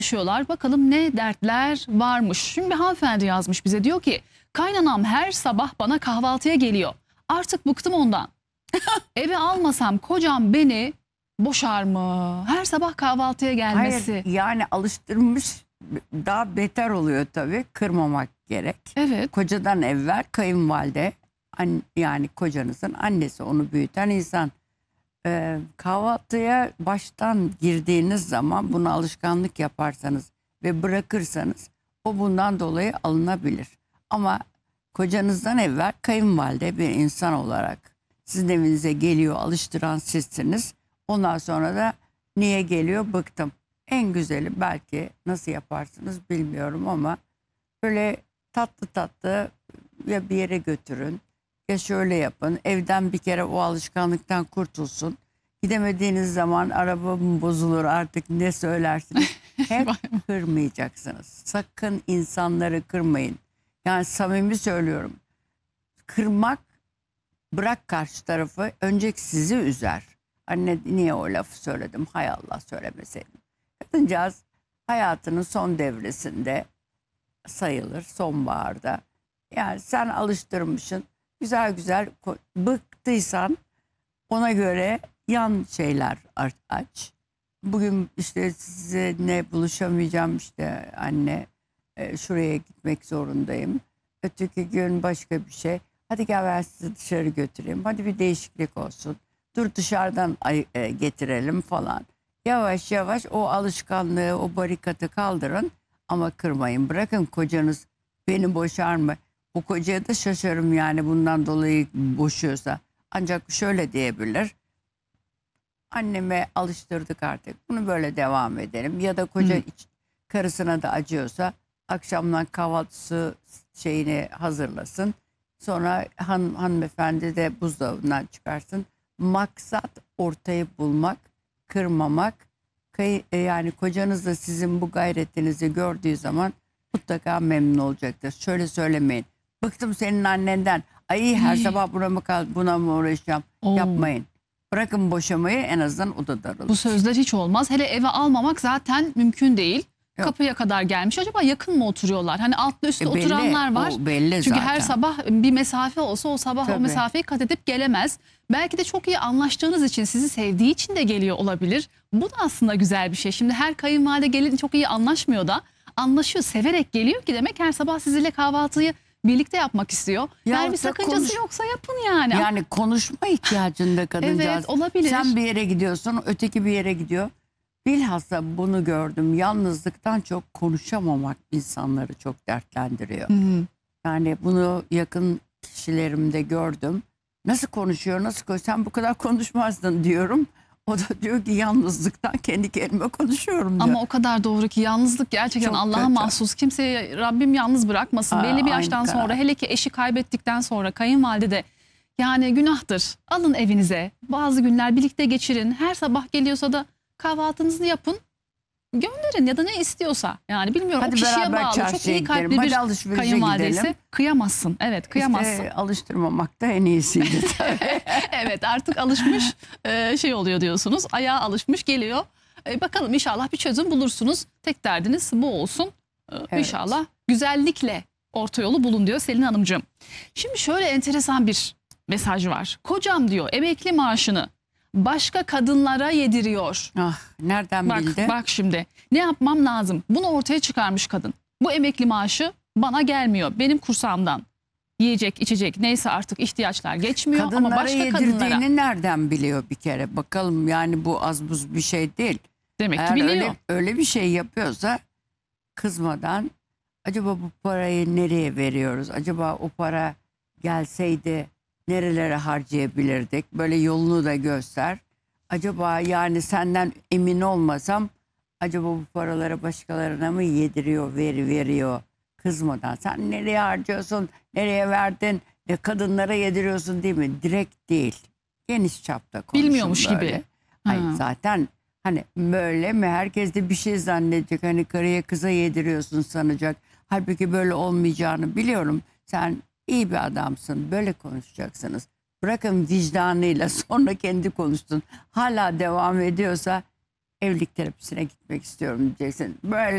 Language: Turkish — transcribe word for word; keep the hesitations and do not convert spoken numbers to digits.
yaşıyorlar. Bakalım ne dertler varmış. Şimdi bir hanımefendi yazmış bize, diyor ki kaynanam her sabah bana kahvaltıya geliyor. Artık bıktım ondan. Eve almasam kocam beni boşar mı? Her sabah kahvaltıya gelmesi. Hayır, yani alıştırmış, daha beter oluyor tabii. Kırmamak gerek. Evet. Kocadan evvel kayınvalide, an, yani kocanızın annesi, onu büyüten insan. Ee, kahvaltıya baştan girdiğiniz zaman bunu alışkanlık yaparsanız ve bırakırsanız o bundan dolayı alınabilir. Ama kocanızdan evvel kayınvalide bir insan olarak sizin evinize geliyor, alıştıran sizsiniz. Ondan sonra da niye geliyor, bıktım. En güzeli, belki nasıl yaparsınız bilmiyorum ama böyle tatlı tatlı ya bir yere götürün ya şöyle yapın. Evden bir kere o alışkanlıktan kurtulsun. Gidemediğiniz zaman araba mı bozulur, artık ne söylersiniz. Hep kırmayacaksınız. Sakın insanları kırmayın. Yani samimi söylüyorum. Kırmak, bırak karşı tarafı, önce sizi üzer. Anne niye o lafı söyledim, hay Allah söylemeseydim. Kadıncağız hayatının son devresinde sayılır, sonbaharda. Yani sen alıştırmışsın, güzel güzel, bıktıysan ona göre yan şeyler aç. Bugün işte sizinle buluşamayacağım, işte anne e, şuraya gitmek zorundayım. Öteki gün başka bir şey. Hadi gel ben sizi dışarı götüreyim. Hadi bir değişiklik olsun. Dur dışarıdan e, getirelim falan. Yavaş yavaş o alışkanlığı, o barikatı kaldırın ama kırmayın. Bırakın kocanız beni boşar mı? Bu kocaya da şaşarım yani, bundan dolayı boşuyorsa. Ancak şöyle diyebilir. Anneme alıştırdık artık, bunu böyle devam edelim. Ya da koca iç, karısına da acıyorsa akşamdan kahvaltısı şeyini hazırlasın. Sonra han, hanımefendi de buzdolabından çıkarsın. Maksat ortayı bulmak, kırmamak. Kay, yani kocanız da sizin bu gayretinizi gördüğü zaman mutlaka memnun olacaktır. Şöyle söylemeyin. Bıktım senin annenden. Ay her sabah buna mı, buna mı uğraşacağım? Oo. Yapmayın. Bırakın boşamayı, en azından o da daralır. Bu sözler hiç olmaz. Hele eve almamak zaten mümkün değil. Yok. Kapıya kadar gelmiş. Acaba yakın mı oturuyorlar? Hani altlı üstlü e belli, oturanlar var. Belli Çünkü zaten. her sabah bir mesafe olsa o sabah Tabii. o mesafeyi kat edip gelemez. Belki de çok iyi anlaştığınız için, sizi sevdiği için de geliyor olabilir. Bu da aslında güzel bir şey. Şimdi her kayınvalide gelin çok iyi anlaşmıyor da anlaşıyor, severek geliyor ki demek her sabah sizinle kahvaltıyı birlikte yapmak istiyor. Ya yani bir sakıncası konuş... yoksa yapın yani. Yani konuşma ihtiyacında kadıncağız. Evet, olabilir. Sen bir yere gidiyorsun, öteki bir yere gidiyor. Bilhassa bunu gördüm. Yalnızlıktan çok konuşamamak insanları çok dertlendiriyor. Hı hı. Yani bunu yakın kişilerimde gördüm. Nasıl konuşuyor, nasıl konuşuyor? Sen bu kadar konuşmazdın diyorum. O da diyor ki yalnızlıktan kendi kendime konuşuyorum diyor. Ama o kadar doğru ki, yalnızlık gerçekten Allah'a mahsus. Kimseyi Rabbim yalnız bırakmasın. Aa, belli bir yaştan sonra, karar. hele ki eşi kaybettikten sonra kayınvalide de yani günahtır. Alın evinize. Bazı günler birlikte geçirin. Her sabah geliyorsa da kahvaltınızı yapın. Gönderin ya da ne istiyorsa. Yani bilmiyorum, hadi o kişiye bağlı. Çok iyi kalpli bir kayınvalideyse kıyamazsın. Evet, kıyamazsın. İşte alıştırmamak da en iyisiydi. Evet, artık alışmış şey oluyor diyorsunuz. Ayağa alışmış geliyor. Bakalım inşallah bir çözüm bulursunuz. Tek derdiniz bu olsun. Evet. İnşallah güzellikle orta yolu bulun diyor Selin Hanımcığım. Şimdi şöyle enteresan bir mesaj var. Kocam diyor emekli maaşını başka kadınlara yediriyor. Ah, nereden bak, bildi? Bak şimdi ne yapmam lazım? Bunu ortaya çıkarmış kadın. Bu emekli maaşı bana gelmiyor. Benim kursağımdan. Yiyecek, içecek, neyse artık ihtiyaçlar geçmiyor. Kadınlara ama başka yedirdiğini kadınlara nereden biliyor bir kere? Bakalım, yani bu az buz bir şey değil. Demek Eğer ki biliyor. Öyle, öyle bir şey yapıyorsa kızmadan, acaba bu parayı nereye veriyoruz? Acaba o para gelseydi nerelere harcayabilirdik? Böyle yolunu da göster. Acaba yani senden emin olmasam, acaba bu paraları başkalarına mı yediriyor, veri veriyor? Kızmadan, sen nereye harcıyorsun, nereye verdin, ne kadınlara yediriyorsun değil mi? Direkt değil, geniş çapta konuşun. Bilmiyormuş böyle. gibi. Hayır, zaten hani böyle mi, herkes de bir şey zannedecek, hani karıya kıza yediriyorsun sanacak. Halbuki böyle olmayacağını biliyorum. Sen iyi bir adamsın, böyle konuşacaksınız. Bırakın vicdanıyla sonra kendi konuşsun. Hala devam ediyorsa evlilik terapisine gitmek istiyorum diyeceksin. Böyle